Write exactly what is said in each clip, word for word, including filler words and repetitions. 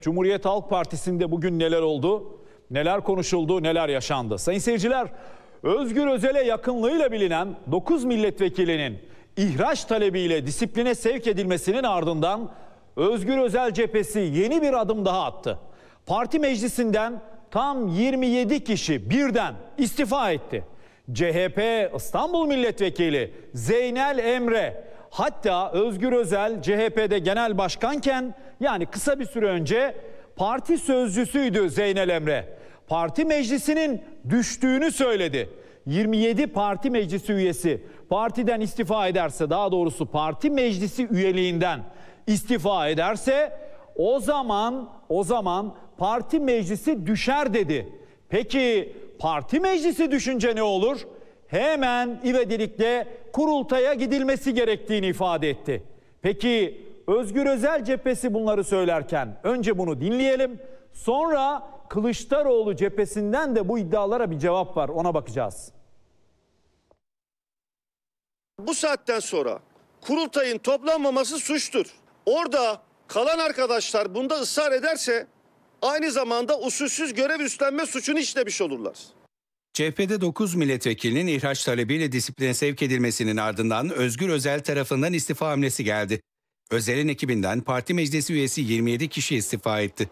Cumhuriyet Halk Partisi'nde bugün neler oldu, neler konuşuldu, neler yaşandı? Sayın seyirciler, Özgür Özel'e yakınlığıyla bilinen dokuz milletvekilinin ihraç talebiyle disipline sevk edilmesinin ardından Özgür Özel cephesi yeni bir adım daha attı. Parti meclisinden tam yirmi yedi kişi birden istifa etti. C H P İstanbul Milletvekili Zeynel Emre, hatta Özgür Özel C H P'de genel başkanken, yani kısa bir süre önce parti sözcüsüydü Zeynel Emre. Parti meclisinin düştüğünü söyledi. yirmi yedi parti meclisi üyesi partiden istifa ederse, daha doğrusu parti meclisi üyeliğinden istifa ederse o zaman o zaman parti meclisi düşer dedi. Peki parti meclisi düşünce ne olur? Hemen ivedilikle kurultaya gidilmesi gerektiğini ifade etti. Peki Özgür Özel cephesi bunları söylerken önce bunu dinleyelim. Sonra Kılıçdaroğlu cephesinden de bu iddialara bir cevap var, ona bakacağız. Bu saatten sonra kurultayın toplanmaması suçtur. Orada kalan arkadaşlar bunda ısrar ederse aynı zamanda usulsüz görev üstlenme suçunu işlemiş olurlar. C H P'de dokuz milletvekilinin ihraç talebiyle disipline sevk edilmesinin ardından Özgür Özel tarafından istifa hamlesi geldi. Özel'in ekibinden parti meclisi üyesi yirmi yedi kişi istifa etti.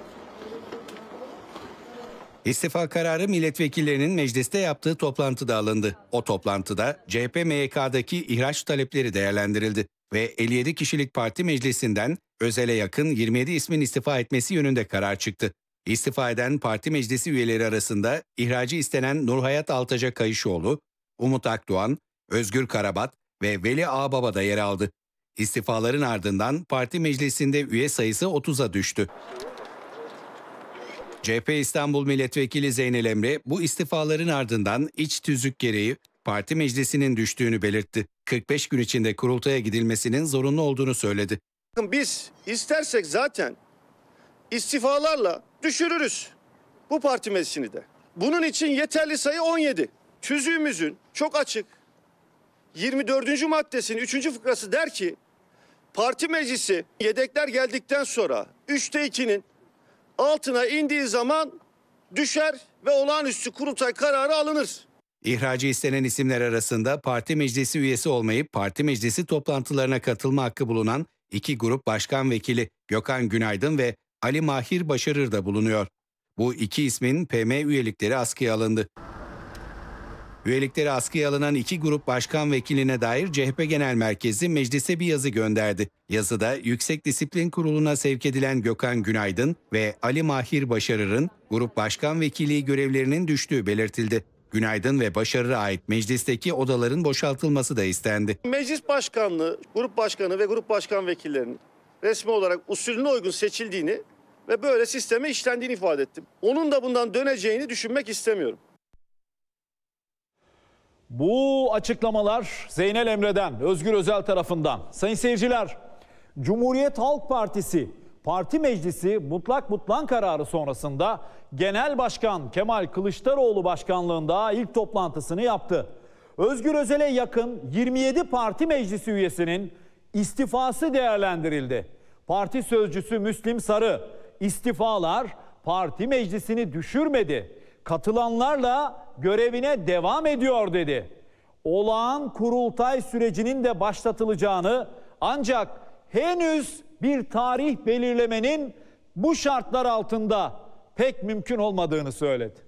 İstifa kararı milletvekillerinin mecliste yaptığı toplantıda alındı. O toplantıda C H P M Y K'daki ihraç talepleri değerlendirildi ve elli yedi kişilik parti meclisinden Özel'e yakın yirmi yedi ismin istifa etmesi yönünde karar çıktı. İstifa eden parti meclisi üyeleri arasında ihracı istenen Nurhayat Altaca Kayışoğlu, Umut Akdoğan, Özgür Karabat ve Veli Ağbaba da yer aldı. İstifaların ardından parti meclisinde üye sayısı otuza düştü. C H P İstanbul Milletvekili Zeynel Emre bu istifaların ardından iç tüzük gereği parti meclisinin düştüğünü belirtti. kırk beş gün içinde kurultaya gidilmesinin zorunlu olduğunu söyledi. Biz istersek zaten istifalarla düşürürüz bu parti meclisini de. Bunun için yeterli sayı on yedi. Tüzüğümüzün çok açık yirmi dördüncü maddesinin üçüncü fıkrası der ki parti meclisi yedekler geldikten sonra üçte ikinin altına indiği zaman düşer ve olağanüstü kurultay kararı alınır. İhracı istenen isimler arasında parti meclisi üyesi olmayıp parti meclisi toplantılarına katılma hakkı bulunan iki grup başkan vekili Gökhan Günaydın ve Ali Mahir Başarır da bulunuyor. Bu iki ismin P M üyelikleri askıya alındı. Üyelikleri askıya alınan iki grup başkan vekiline dair C H P Genel Merkezi meclise bir yazı gönderdi. Yazıda Yüksek Disiplin Kurulu'na sevk edilen Gökhan Günaydın ve Ali Mahir Başarır'ın grup başkan vekilliği görevlerinin düştüğü belirtildi. Günaydın ve Başarır'a ait meclisteki odaların boşaltılması da istendi. Meclis başkanlığı, grup başkanı ve grup başkan vekillerinin resmi olarak usulüne uygun seçildiğini ve böyle sisteme işlendiğini ifade ettim. Onun da bundan döneceğini düşünmek istemiyorum. Bu açıklamalar Zeynel Emre'den, Özgür Özel tarafından. Sayın seyirciler, Cumhuriyet Halk Partisi Parti Meclisi mutlak butlan kararı sonrasında Genel Başkan Kemal Kılıçdaroğlu başkanlığında ilk toplantısını yaptı. Özgür Özel'e yakın yirmi yedi parti meclisi üyesinin istifası değerlendirildi. Parti sözcüsü Müslim Sarı, istifalar parti meclisini düşürmedi, katılanlarla görevine devam ediyor dedi. Olağan kurultay sürecinin de başlatılacağını, ancak henüz bir tarih belirlemenin bu şartlar altında pek mümkün olmadığını söyledi.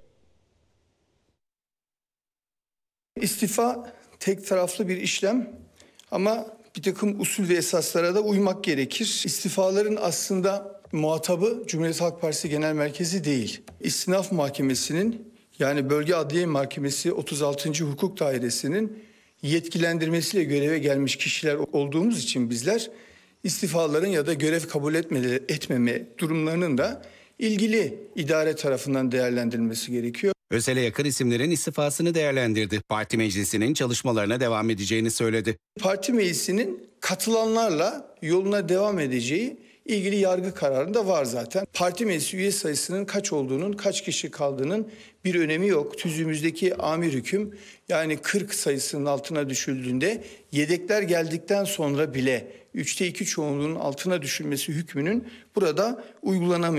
İstifa tek taraflı bir işlem ama bir takım usul ve esaslara da uymak gerekir. İstifaların aslında muhatabı Cumhuriyet Halk Partisi Genel Merkezi değil. İstinaf Mahkemesi'nin, yani Bölge Adliye Mahkemesi otuz altıncı Hukuk Dairesi'nin yetkilendirmesiyle göreve gelmiş kişiler olduğumuz için bizler istifaların ya da görev kabul etmeme, etmeme durumlarının da ilgili idare tarafından değerlendirilmesi gerekiyor. Özel'e yakın isimlerin istifasını değerlendirdi. Parti meclisinin çalışmalarına devam edeceğini söyledi. Parti meclisinin katılanlarla yoluna devam edeceği ilgili yargı kararında var zaten. Parti meclisi üye sayısının kaç olduğunun, kaç kişi kaldığının bir önemi yok. Tüzüğümüzdeki amir hüküm yani kırk sayısının altına düşüldüğünde yedekler geldikten sonra bile üçte iki çoğunluğun altına düşülmesi hükmünün burada uygulanamayacağı